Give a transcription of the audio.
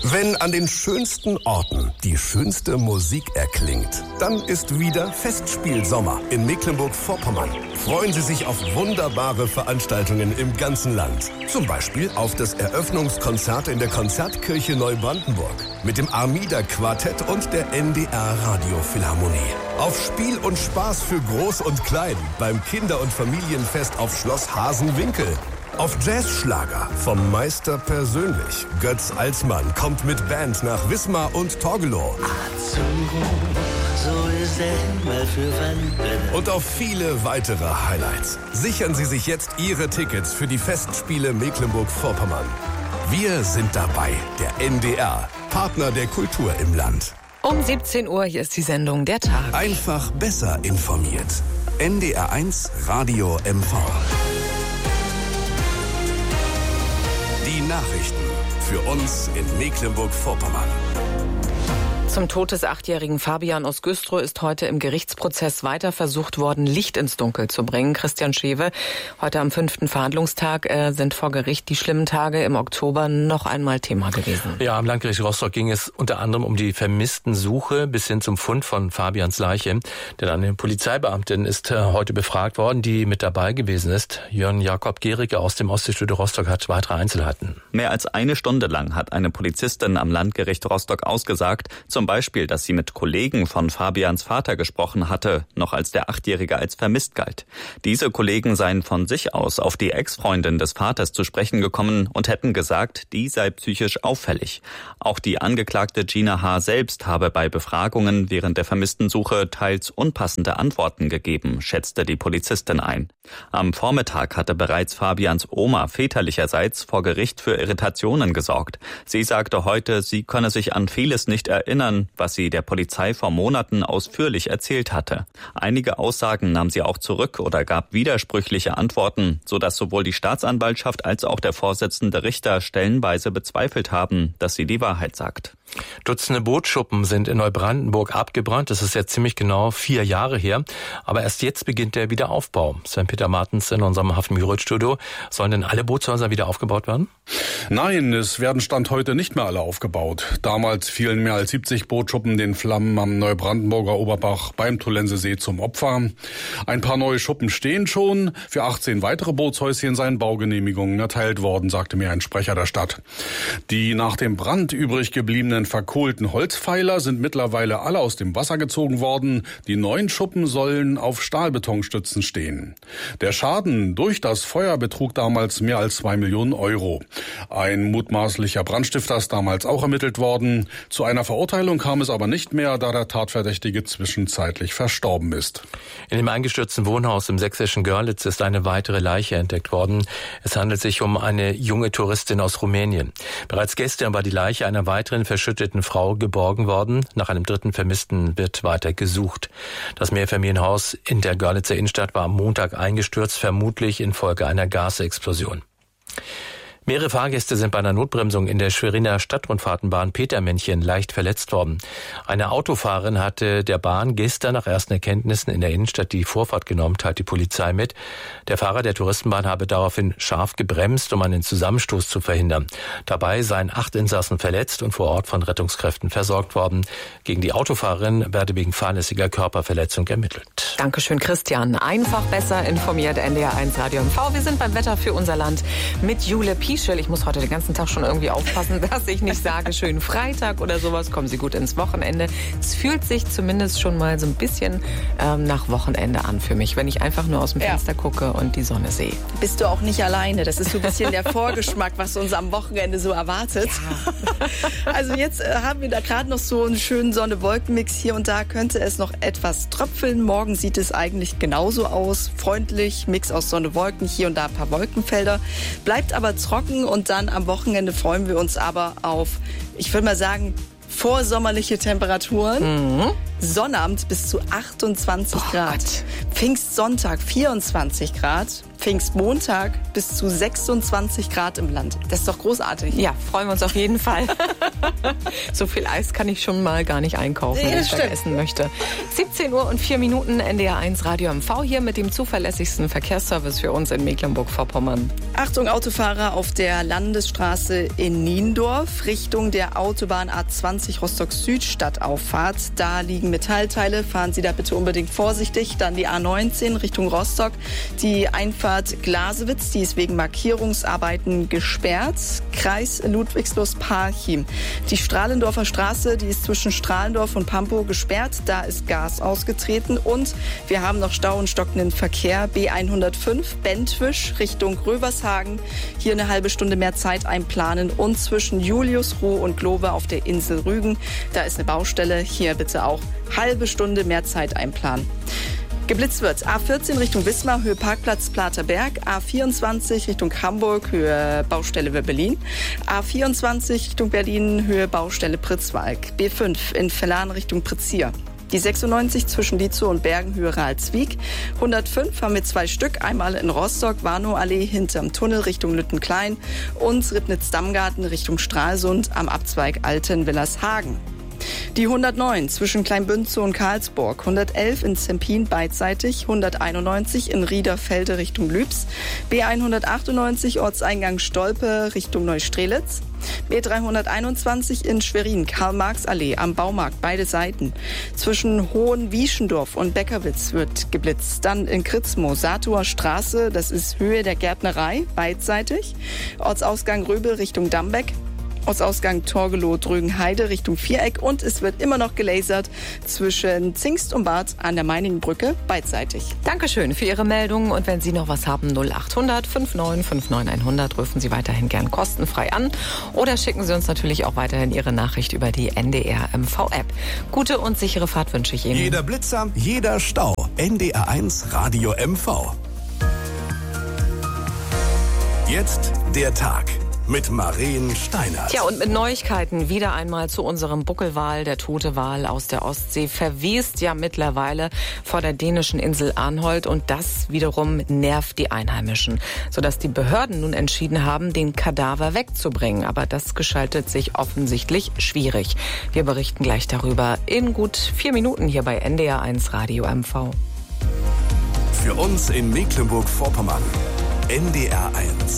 Wenn an den schönsten Orten die schönste Musik erklingt, dann ist wieder Festspielsommer in Mecklenburg-Vorpommern. Freuen Sie sich auf wunderbare Veranstaltungen im ganzen Land. Zum Beispiel auf das Eröffnungskonzert in der Konzertkirche Neubrandenburg mit dem Armida-Quartett und der NDR-Radiophilharmonie. Auf Spiel und Spaß für Groß und Klein beim Kinder- und Familienfest auf Schloss Hasenwinkel. Auf Jazzschlager vom Meister persönlich. Götz Alsmann kommt mit Band nach Wismar und Torgelow. Und auf viele weitere Highlights. Sichern Sie sich jetzt Ihre Tickets für die Festspiele Mecklenburg-Vorpommern. Wir sind dabei, der NDR, Partner der Kultur im Land. Um 17 Uhr, hier ist die Sendung Der Tag. Einfach besser informiert. NDR1 Radio MV. Die Nachrichten für uns in Mecklenburg-Vorpommern. Zum Tod des 8-jährigen Fabian aus Güstrow ist heute im Gerichtsprozess weiter versucht worden, Licht ins Dunkel zu bringen. Christian Schewe, heute am 5. Verhandlungstag sind vor Gericht die schlimmen Tage im Oktober noch einmal Thema gewesen. Ja, am Landgericht Rostock ging es unter anderem um die Vermisstensuche bis hin zum Fund von Fabians Leiche. Denn eine Polizeibeamtin ist heute befragt worden, die mit dabei gewesen ist. Jörn Jakob Gericke aus dem Ostseestudio Rostock hat weitere Einzelheiten. Mehr als eine Stunde lang hat eine Polizistin am Landgericht Rostock ausgesagt, zum Beispiel, dass sie mit Kollegen von Fabians Vater gesprochen hatte, noch als der 8-Jährige als vermisst galt. Diese Kollegen seien von sich aus auf die Ex-Freundin des Vaters zu sprechen gekommen und hätten gesagt, die sei psychisch auffällig. Auch die Angeklagte Gina H. selbst habe bei Befragungen während der Vermisstensuche teils unpassende Antworten gegeben, schätzte die Polizistin ein. Am Vormittag hatte bereits Fabians Oma väterlicherseits vor Gericht für Irritationen gesorgt. Sie sagte heute, sie könne sich an vieles nicht erinnern, was sie der Polizei vor Monaten ausführlich erzählt hatte. Einige Aussagen nahm sie auch zurück oder gab widersprüchliche Antworten, sodass sowohl die Staatsanwaltschaft als auch der Vorsitzende Richter stellenweise bezweifelt haben, dass sie die Wahrheit sagt. Dutzende Bootsschuppen sind in Neubrandenburg abgebrannt. Das ist jetzt ziemlich genau 4 Jahre her. Aber erst jetzt beginnt der Wiederaufbau. Sven-Peter Martens in unserem Hafenmüritz-Studio. Sollen denn alle Bootshäuser wieder aufgebaut werden? Nein, es werden Stand heute nicht mehr alle aufgebaut. Damals fielen mehr als 70 Bootsschuppen den Flammen am Neubrandenburger Oberbach beim Tolensesee zum Opfer. Ein paar neue Schuppen stehen schon. Für 18 weitere Bootshäuschen seien Baugenehmigungen erteilt worden, sagte mir ein Sprecher der Stadt. Die nach dem Brand übrig gebliebenen verkohlten Holzpfeiler sind mittlerweile alle aus dem Wasser gezogen worden. Die neuen Schuppen sollen auf Stahlbetonstützen stehen. Der Schaden durch das Feuer betrug damals mehr als 2 Millionen Euro. Ein mutmaßlicher Brandstifter ist damals auch ermittelt worden. Zu einer Verurteilung kam es aber nicht mehr, da der Tatverdächtige zwischenzeitlich verstorben ist. In dem eingestürzten Wohnhaus im sächsischen Görlitz ist eine weitere Leiche entdeckt worden. Es handelt sich um eine junge Touristin aus Rumänien. Bereits gestern war die Leiche einer weiteren verschütteten Frau geborgen worden. Nach einem dritten Vermissten wird weiter gesucht. Das Mehrfamilienhaus in der Görlitzer Innenstadt war am Montag eingestürzt, vermutlich infolge einer Gasexplosion. Mehrere Fahrgäste sind bei einer Notbremsung in der Schweriner Stadtrundfahrtenbahn Petermännchen leicht verletzt worden. Eine Autofahrerin hatte der Bahn gestern nach ersten Erkenntnissen in der Innenstadt die Vorfahrt genommen, teilt die Polizei mit. Der Fahrer der Touristenbahn habe daraufhin scharf gebremst, um einen Zusammenstoß zu verhindern. Dabei seien 8 Insassen verletzt und vor Ort von Rettungskräften versorgt worden. Gegen die Autofahrerin werde wegen fahrlässiger Körperverletzung ermittelt. Dankeschön, Christian. Einfach besser informiert, NDR1 Radio MV. Wir sind beim Wetter für unser Land mit Jule Pischel. Ich muss heute den ganzen Tag schon irgendwie aufpassen, dass ich nicht sage, schönen Freitag oder sowas. Kommen Sie gut ins Wochenende. Es fühlt sich zumindest schon mal so ein bisschen nach Wochenende an für mich, wenn ich einfach nur aus dem Fenster gucke und die Sonne sehe. Bist du auch nicht alleine. Das ist so ein bisschen der Vorgeschmack, was uns am Wochenende so erwartet. Ja. Also jetzt haben wir da gerade noch so einen schönen Sonne-Wolken-Mix. Hier und da könnte es noch etwas tröpfeln. Morgen sieht es eigentlich genauso aus. Freundlich, Mix aus Sonne-Wolken, hier und da ein paar Wolkenfelder. Bleibt aber trocken und dann am Wochenende freuen wir uns aber auf, ich würde mal sagen, vorsommerliche Temperaturen. Sonnabend bis zu 28 Grad. Pfingstsonntag 24 Grad. Pfingstmontag bis zu 26 Grad im Land. Das ist doch großartig. Ja, freuen wir uns auf jeden Fall. So viel Eis kann ich schon mal gar nicht einkaufen, wenn ich essen möchte. 17:04 NDR1 Radio MV hier mit dem zuverlässigsten Verkehrsservice für uns in Mecklenburg-Vorpommern. Achtung Autofahrer auf der Landesstraße in Niendorf Richtung der Autobahn A20 Rostock-Süd Stadtauffahrt. Da liegen Metallteile, fahren Sie da bitte unbedingt vorsichtig. Dann die A19 Richtung Rostock, die Einfahrt Glasewitz, die ist wegen Markierungsarbeiten gesperrt. Kreis Ludwigslust-Parchim. Die Strahlendorfer Straße, die ist zwischen Strahlendorf und Pampow gesperrt. Da ist Gas ausgetreten. Und wir haben noch Stau und stockenden Verkehr. B105 Bentwisch Richtung Rövershagen. Hier eine halbe Stunde mehr Zeit einplanen. Und zwischen Juliusruh und Globe auf der Insel Rügen, da ist eine Baustelle. Hier bitte auch halbe Stunde mehr Zeit einplanen. Geblitzt wird A14 Richtung Wismar, Höhe Parkplatz Platerberg, A24 Richtung Hamburg, Höhe Baustelle Wöbbelin, A24 Richtung Berlin, Höhe Baustelle Pritzwalk, B5 in Vellan Richtung Prizier. Die 96 zwischen Dietzow und Bergen, Höhe Ralswiek. 105 haben wir 2 Stück, einmal in Rostock, Warnow-Allee hinterm Tunnel Richtung Lüttenklein und Ribnitz-Dammgarten Richtung Stralsund am Abzweig Alten-Willershagen. Die 109 zwischen Kleinbünzow und Karlsburg, 111 in Zempin beidseitig, 191 in Riederfelde Richtung Lübs, B198 Ortseingang Stolpe Richtung Neustrelitz, B321 in Schwerin, Karl-Marx-Allee am Baumarkt, beide Seiten. Zwischen Hohenwieschendorf und Beckerwitz wird geblitzt. Dann in Kritzmoor, Satuer Straße, das ist Höhe der Gärtnerei, beidseitig. Ortsausgang Röbel Richtung Dambeck. Ortsausgang Torgelow-Drögenheide Richtung Viereck und es wird immer noch gelasert zwischen Zingst und Bad an der Meiningenbrücke beidseitig. Dankeschön für Ihre Meldungen und wenn Sie noch was haben, 0800 59 59 100 rufen Sie weiterhin gern kostenfrei an oder schicken Sie uns natürlich auch weiterhin Ihre Nachricht über die NDR MV-App. Gute und sichere Fahrt wünsche ich Ihnen. Jeder Blitzer, jeder Stau. NDR1 Radio MV. Jetzt der Tag. Mit Maren Steinert. Tja, und mit Neuigkeiten wieder einmal zu unserem Buckelwal. Der tote Wal aus der Ostsee verwest ja mittlerweile vor der dänischen Insel Arnhold. Und das wiederum nervt die Einheimischen, sodass die Behörden nun entschieden haben, den Kadaver wegzubringen. Aber das gestaltet sich offensichtlich schwierig. Wir berichten gleich darüber in gut 4 Minuten hier bei NDR1 Radio MV. Für uns in Mecklenburg-Vorpommern. NDR1.